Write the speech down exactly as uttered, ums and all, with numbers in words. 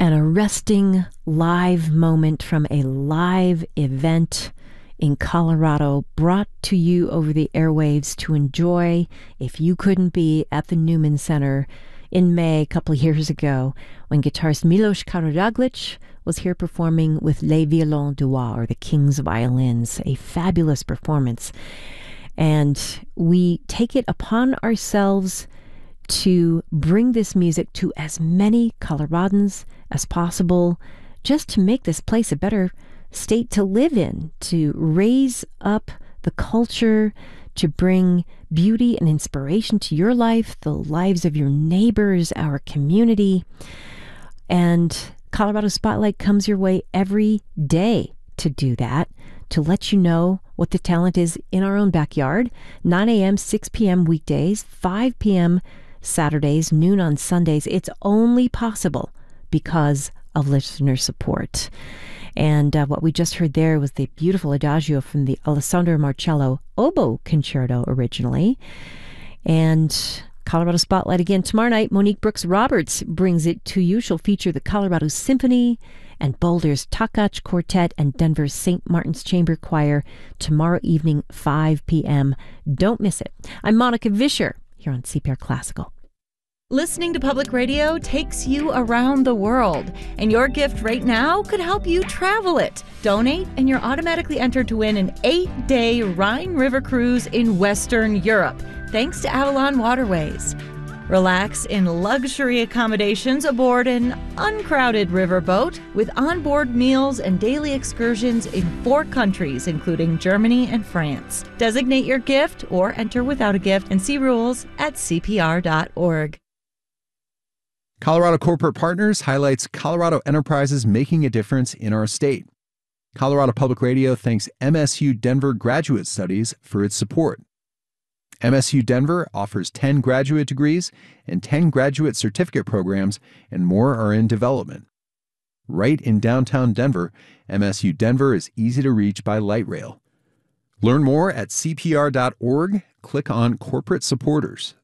an arresting live moment from a live event in Colorado, brought to you over the airwaves to enjoy if you couldn't be at the Newman Center in May a couple of years ago, when guitarist Milos Karadzic was here performing with Les Violons du Roi, or the King's Violins, a fabulous performance. And we take it upon ourselves to bring this music to as many Coloradans as possible, just to make this place a better state to live in, to raise up the culture, to bring beauty and inspiration to your life, the lives of your neighbors, our community. And Colorado Spotlight comes your way every day to do that, to let you know what the talent is in our own backyard. nine a.m., six p.m. weekdays, five p.m. Saturdays, noon on Sundays. It's only possible because of listener support. And uh, what we just heard there was the beautiful adagio from the Alessandro Marcello Oboe Concerto originally. And Colorado Spotlight again tomorrow night. Monique Brooks Roberts brings it to you. She'll feature the Colorado Symphony and Boulder's Takach Quartet and Denver's Saint Martin's Chamber Choir tomorrow evening, five p.m. Don't miss it. I'm Monica Vischer here on C P R Classical. Listening to public radio takes you around the world, and your gift right now could help you travel it. Donate, and you're automatically entered to win an eight-day Rhine River cruise in Western Europe, thanks to Avalon Waterways. Relax in luxury accommodations aboard an uncrowded riverboat with onboard meals and daily excursions in four countries, including Germany and France. Designate your gift or enter without a gift and see rules at C P R dot org. Colorado Corporate Partners highlights Colorado enterprises making a difference in our state. Colorado Public Radio thanks M S U Denver Graduate Studies for its support. M S U Denver offers ten graduate degrees and ten graduate certificate programs, and more are in development. Right in downtown Denver, M S U Denver is easy to reach by light rail. Learn more at C P R dot org. Click on Corporate Supporters.